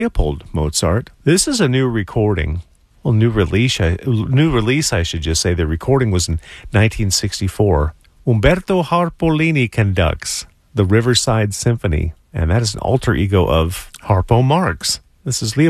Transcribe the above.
Leopold Mozart. This is a new recording. Well, new release, I should just say. The recording was in 1964. Umberto Harpolini conducts the Riverside Symphony, and that is an alter ego of Harpo Marx. This is Leopold